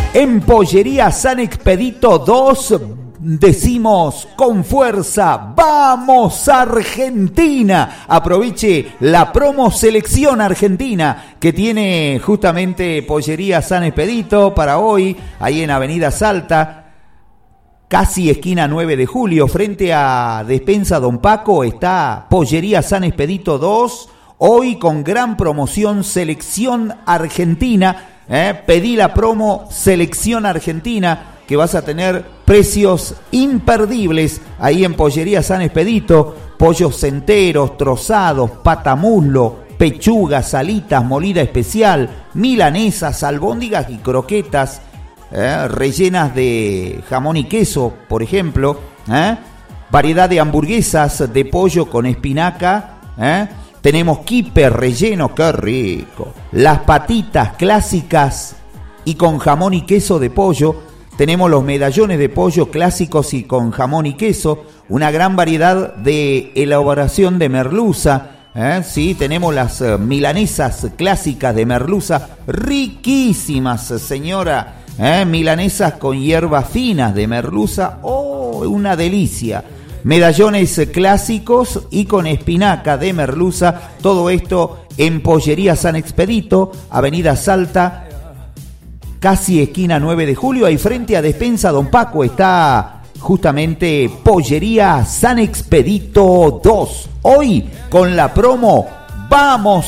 En Pollería San Expedito 2 decimos con fuerza, ¡vamos Argentina! Aproveche la promo Selección Argentina que tiene justamente Pollería San Expedito para hoy, ahí en Avenida Salta, casi esquina 9 de julio, frente a Despensa Don Paco, está Pollería San Expedito 2, hoy con gran promoción Selección Argentina. Pedí la promo Selección Argentina, que vas a tener precios imperdibles ahí en Pollería San Expedito. Pollos enteros, trozados, patamuslo, pechugas, alitas, molida especial, milanesas, albóndigas y croquetas, rellenas de jamón y queso, por ejemplo. Variedad de hamburguesas de pollo con espinaca, tenemos kipe relleno, qué rico. Las patitas clásicas y con jamón y queso de pollo. Tenemos los medallones de pollo clásicos y con jamón y queso. Una gran variedad de elaboración de merluza. Sí, tenemos las milanesas clásicas de merluza. Riquísimas, señora. Milanesas con hierbas finas de merluza. ¡Oh, una delicia! Medallones clásicos y con espinaca de merluza, todo esto en Pollería San Expedito, Avenida Salta, casi esquina 9 de julio, ahí frente a Despensa Don Paco está justamente Pollería San Expedito 2, hoy con la promo ¡Vamos